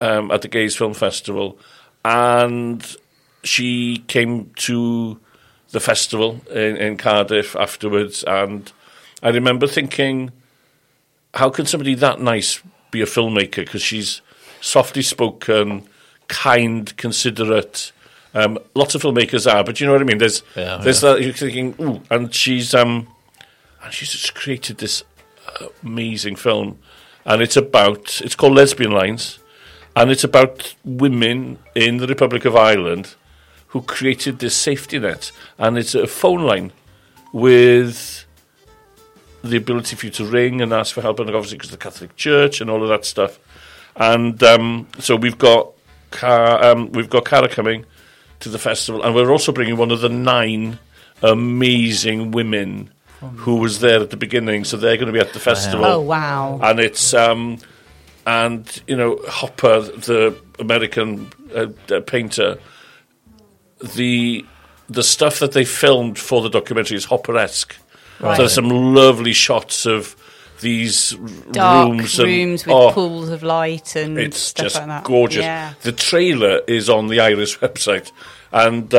at the Gays Film Festival, and she came to the festival in Cardiff afterwards, and I remember thinking, how can somebody that nice be a filmmaker? Because she's softly spoken, kind, considerate. Lots of filmmakers are, but you know what I mean? There's that, you're thinking, ooh, and she's just created this amazing film, and it's called Lesbian Lines, and it's about women in the Republic of Ireland who created this safety net, and it's a phone line with the ability for you to ring and ask for help, and obviously because of the Catholic Church and all of that stuff. And so we've got Cara coming to the festival, and we're also bringing one of the 9 amazing women who was there at the beginning, so they're going to be at the festival. Oh, wow. And it's and you know, Hopper, the American painter, the stuff that they filmed for the documentary is Hopper-esque. Right. So there's some lovely shots of these dark rooms with pools of light and it's stuff just like that. Gorgeous. Yeah. The trailer is on the Iris website, and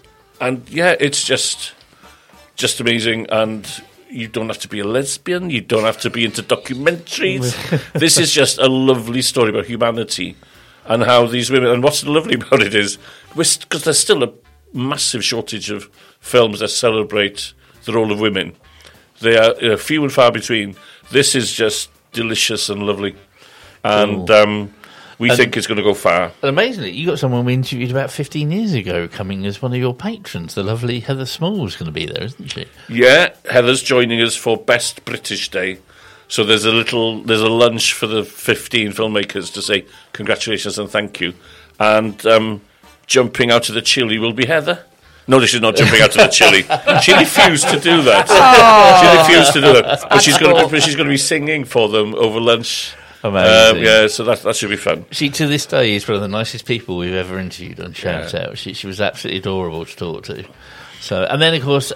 yeah, it's just amazing. And you don't have to be a lesbian, you don't have to be into documentaries. This is just a lovely story about humanity and how these women. And what's lovely about it is because there's still a massive shortage of films that celebrate the role of women. They are few and far between. This is just delicious and lovely. And we think it's going to go far. And amazingly, you got someone we interviewed about 15 years ago coming as one of your patrons. The lovely Heather Small's going to be there, isn't she? Yeah, Heather's joining us for Best British Day. So there's a lunch for the 15 filmmakers to say congratulations and thank you. And jumping out of the chili will be Heather. No, she's not jumping out of the chili. She refused to do that. She refused to do that. But she's going to be singing for them over lunch. Amazing. Yeah, so that should be fun. She, to this day, is one of the nicest people we've ever interviewed on Shout Out. She was absolutely adorable to talk to. So, and then, of course,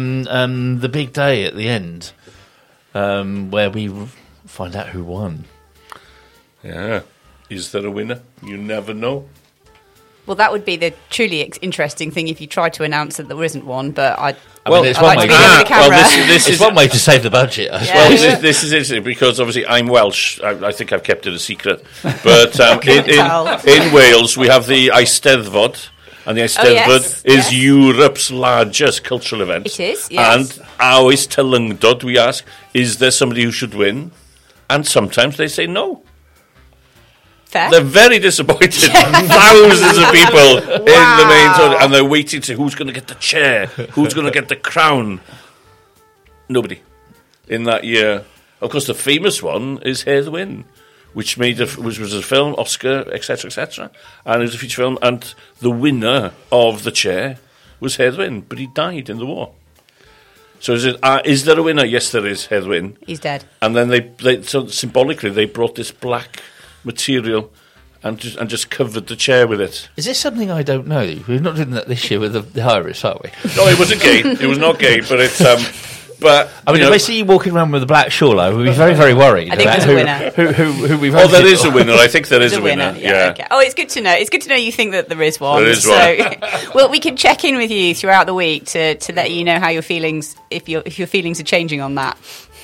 the big day at the end, where we find out who won. Yeah. Is there a winner? You never know. Well, that would be the truly interesting thing if you tried to announce that there isn't one, but I'd Well, like to be there with the camera. Well, this It's is one way to save the budget, I suppose. Well, this is interesting because obviously I'm Welsh. I think I've kept it a secret. But in Wales, we have the Eisteddfod. And the Eisteddfod is Europe's largest cultural event. It is, yes. And ours Tylyngdod, we ask, is there somebody who should win? And sometimes they say no. Fair. They're very disappointed. Thousands of people in the main tournament, and they're waiting to see who's going to get the chair, who's going to get the crown. Nobody in that year. Of course, the famous one is Hair the Win, which was a film, Oscar, etc., and it was a feature film. And the winner of the chair was Hair the Win, but he died in the war. So is there a winner? Yes, there is. Hair the Win. He's dead. And then they so symbolically they brought this black material and just covered the chair with it. Is this something I don't know? We're not doing that this year with the Iris, are we? No, it wasn't gay. It was not gay, but it's but I mean, if I see you walking around with a black shawl, I would be very, very worried. I think there's a winner. Who we've oh, there is a winner. I think there is a winner. Yeah. Okay. Oh, it's good to know. It's good to know you think that there is one. There is one. Well, we can check in with you throughout the week to let you know how your feelings, if your feelings are changing on that.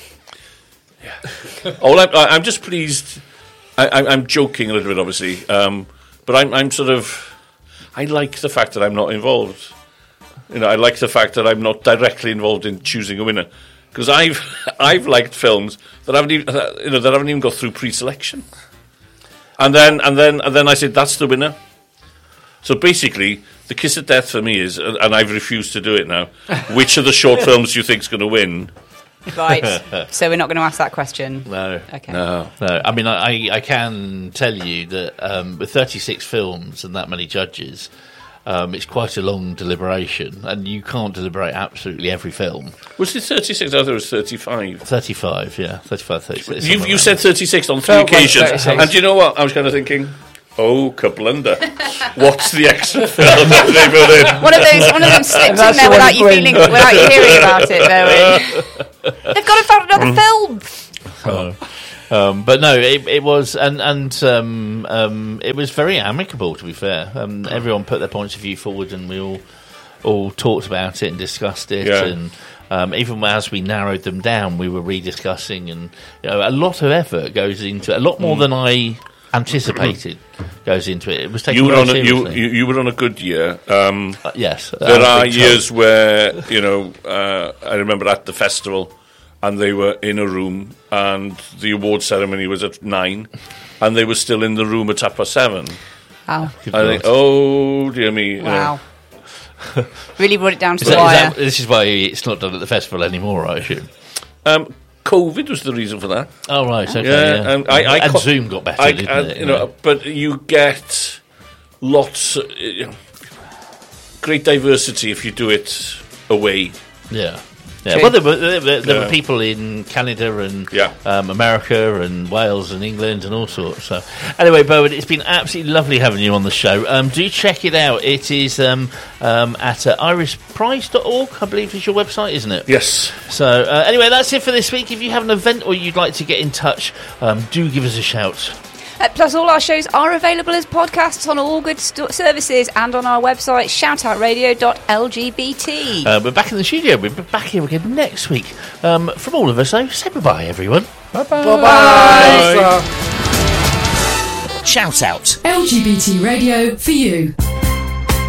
Yeah. I'm just pleased. I'm joking a little bit, obviously, but I'm sort of. I like the fact that I'm not involved. You know, I like the fact that I'm not directly involved in choosing a winner, because I've liked films that haven't even got through pre-selection, and then I said that's the winner. So basically, the kiss of death for me is, and I've refused to do it now. Which of the short films do you think is going to win? Right. So we're not going to ask that question. No. Okay. No. I mean, I can tell you that with 36 films and that many judges, it's quite a long deliberation, and you can't deliberate absolutely every film. Was it 36? I thought it was 35. 35, yeah. 35, 36. You said 36 on 3 occasions. And do you know what? I was kind of thinking, oh, couple under. What's the extra film that they put in? One of them slipped in there without you hearing about it, though. They've got to find another film. But no, it was, and it was very amicable. To be fair, everyone put their points of view forward, and we all talked about it and discussed it. Yeah. And even as we narrowed them down, we were rediscussing, and a lot of effort goes into it. A lot more than I anticipated goes into it. It was taken very seriously. You were on a good year. Yes, there are years where I remember at the festival, and they were in a room, and the award ceremony was at 9, and they were still in the room at 7:30. Wow. I think, oh dear me. Wow. Really brought it down to the wire. This is why it's not done at the festival anymore, I assume. COVID was the reason for that. Oh, right, okay. Yeah. And Zoom got better, didn't it? But you get lots, great diversity if you do it away. Yeah. Yeah. Well, there were people in Canada and America and Wales and England and all sorts. So, anyway, Bowen, it's been absolutely lovely having you on the show. Do check it out. It is at irishprize.org, I believe is your website, isn't it? Yes. So, anyway, that's it for this week. If you have an event or you'd like to get in touch, do give us a shout. Plus, all our shows are available as podcasts on all good services and on our website, shoutoutradio.lgbt. We're back in the studio. We'll be back here again next week. From all of us, so say bye-bye, everyone. Bye-bye. Bye-bye. Shout Out. LGBT radio for you.